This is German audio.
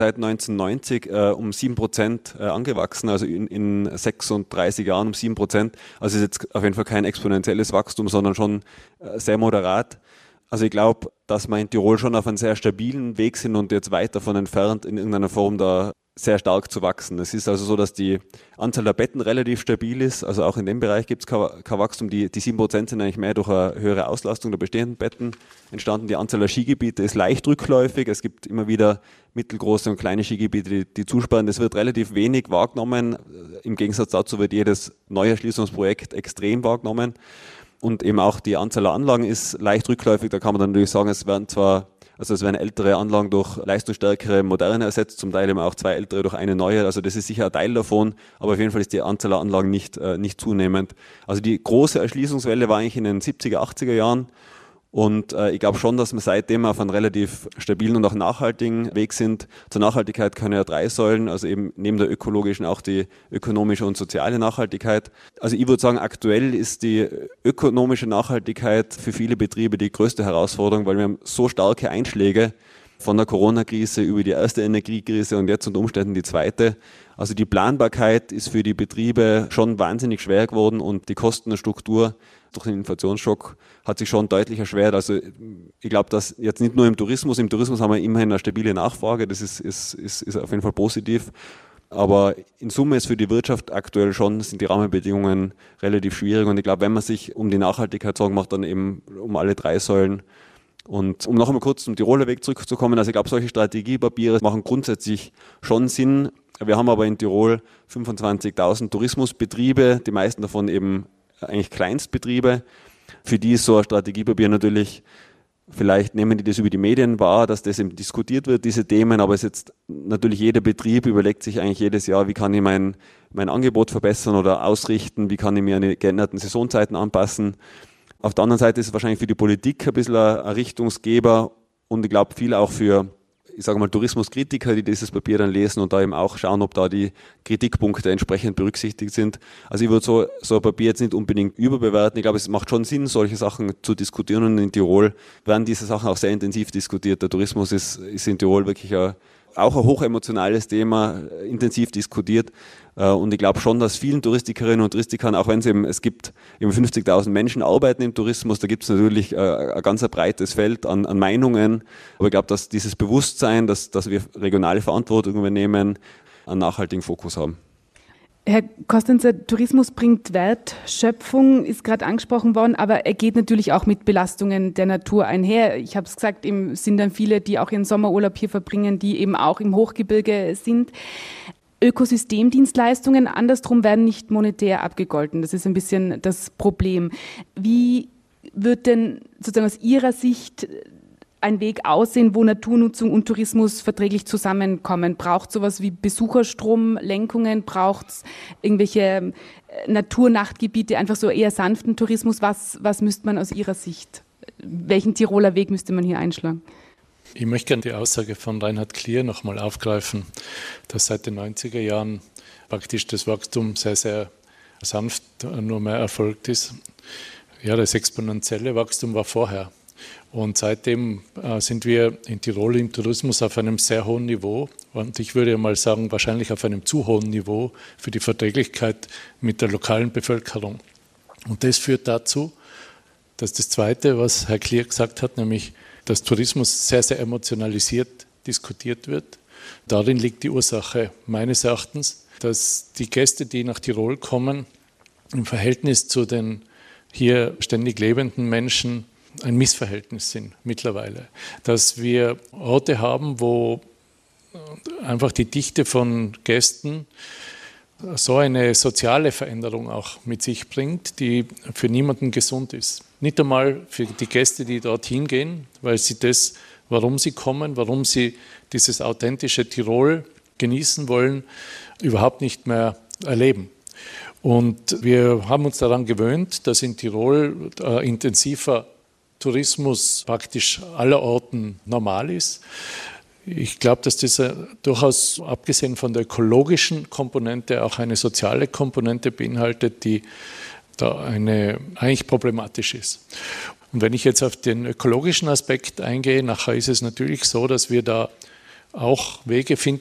seit 1990 um 7% angewachsen, also in 36 Jahren um 7%. Also ist jetzt auf jeden Fall kein exponentielles Wachstum, sondern schon sehr moderat. Also ich glaube, dass wir in Tirol schon auf einem sehr stabilen Weg sind und jetzt weit davon entfernt, in irgendeiner Form da sehr stark zu wachsen. Es ist also so, dass die Anzahl der Betten relativ stabil ist. Also auch in dem Bereich gibt es kein Wachstum. Die 7% sind eigentlich mehr durch eine höhere Auslastung der bestehenden Betten entstanden. Die Anzahl der Skigebiete ist leicht rückläufig. Es gibt immer wieder mittelgroße und kleine Skigebiete, die zusperren. Das wird relativ wenig wahrgenommen. Im Gegensatz dazu wird jedes Neuerschließungsprojekt extrem wahrgenommen. Und eben auch die Anzahl der Anlagen ist leicht rückläufig. Da kann man dann natürlich sagen, es werden ältere Anlagen durch leistungsstärkere, moderne ersetzt, zum Teil eben auch 2 ältere durch eine neue. Also das ist sicher ein Teil davon, aber auf jeden Fall ist die Anzahl der Anlagen nicht zunehmend. Also die große Erschließungswelle war eigentlich in den 70er, 80er Jahren. Und ich glaube schon, dass wir seitdem auf einem relativ stabilen und auch nachhaltigen Weg sind. Zur Nachhaltigkeit können ja 3 Säulen, also eben neben der ökologischen auch die ökonomische und soziale Nachhaltigkeit. Also ich würde sagen, aktuell ist die ökonomische Nachhaltigkeit für viele Betriebe die größte Herausforderung, weil wir haben so starke Einschläge von der Corona-Krise über die erste Energiekrise und jetzt unter Umständen die zweite. Also die Planbarkeit ist für die Betriebe schon wahnsinnig schwer geworden und die Kostenstruktur durch den Inflationsschock hat sich schon deutlich erschwert. Also ich glaube, dass jetzt nicht nur im Tourismus haben wir immerhin eine stabile Nachfrage, das ist auf jeden Fall positiv. Aber in Summe ist für die Wirtschaft aktuell sind die Rahmenbedingungen relativ schwierig. Und ich glaube, wenn man sich um die Nachhaltigkeit Sorgen macht, dann eben um alle 3 Säulen. Und um noch einmal kurz zum Tiroler Weg zurückzukommen, also ich glaube, solche Strategiepapiere machen grundsätzlich schon Sinn. Wir haben aber in Tirol 25.000 Tourismusbetriebe, die meisten davon eben eigentlich Kleinstbetriebe. Für die ist so ein Strategiepapier natürlich, vielleicht nehmen die das über die Medien wahr, dass das eben diskutiert wird, diese Themen, aber es ist jetzt natürlich jeder Betrieb überlegt sich eigentlich jedes Jahr, wie kann ich mein Angebot verbessern oder ausrichten, wie kann ich mir an die geänderten Saisonzeiten anpassen. Auf der anderen Seite ist es wahrscheinlich für die Politik ein bisschen ein Richtungsgeber und ich glaube viel auch für, ich sage mal, Tourismuskritiker, die dieses Papier dann lesen und da eben auch schauen, ob da die Kritikpunkte entsprechend berücksichtigt sind. Also ich würde so ein Papier jetzt nicht unbedingt überbewerten. Ich glaube, es macht schon Sinn, solche Sachen zu diskutieren und in Tirol werden diese Sachen auch sehr intensiv diskutiert. Der Tourismus ist in Tirol wirklich auch ein hochemotionales Thema, intensiv diskutiert. Und ich glaube schon, dass vielen Touristikerinnen und Touristikern, auch wenn es gibt 50.000 Menschen arbeiten im Tourismus, da gibt es natürlich ein ganz breites Feld an Meinungen. Aber ich glaube, dass dieses Bewusstsein, dass wir regionale Verantwortung übernehmen, einen nachhaltigen Fokus haben. Herr Kostenzer, Tourismus bringt Wertschöpfung, ist gerade angesprochen worden, aber er geht natürlich auch mit Belastungen der Natur einher. Ich habe es gesagt, es sind dann viele, die auch ihren Sommerurlaub hier verbringen, die eben auch im Hochgebirge sind. Ökosystemdienstleistungen andersrum werden nicht monetär abgegolten. Das ist ein bisschen das Problem. Wie wird denn sozusagen aus Ihrer Sicht ein Weg aussehen, wo Naturnutzung und Tourismus verträglich zusammenkommen? Braucht es sowas wie Besucherstromlenkungen? Braucht es irgendwelche Naturnachtgebiete, einfach so eher sanften Tourismus? Was müsste man aus Ihrer Sicht, welchen Tiroler Weg müsste man hier einschlagen? Ich möchte gerne die Aussage von Reinhard Klier nochmal aufgreifen, dass seit den 90er Jahren praktisch das Wachstum sehr, sehr sanft nur mehr erfolgt ist. Ja, das exponentielle Wachstum war vorher. Und seitdem sind wir in Tirol im Tourismus auf einem sehr hohen Niveau und ich würde mal sagen, wahrscheinlich auf einem zu hohen Niveau für die Verträglichkeit mit der lokalen Bevölkerung. Und das führt dazu, dass das Zweite, was Herr Klier gesagt hat, nämlich dass Tourismus sehr, sehr emotionalisiert diskutiert wird. Darin liegt die Ursache meines Erachtens, dass die Gäste, die nach Tirol kommen, im Verhältnis zu den hier ständig lebenden Menschen ein Missverhältnis sind mittlerweile. Dass wir Orte haben, wo einfach die Dichte von Gästen so eine soziale Veränderung auch mit sich bringt, die für niemanden gesund ist. Nicht einmal für die Gäste, die dorthin gehen, weil sie das, warum sie kommen, warum sie dieses authentische Tirol genießen wollen, überhaupt nicht mehr erleben. Und wir haben uns daran gewöhnt, dass in Tirol intensiver Tourismus praktisch allerorten normal ist. Ich glaube, dass das durchaus, abgesehen von der ökologischen Komponente, auch eine soziale Komponente beinhaltet, die da eigentlich problematisch ist. Und wenn ich jetzt auf den ökologischen Aspekt eingehe, nachher ist es natürlich so, dass wir da auch Wege finden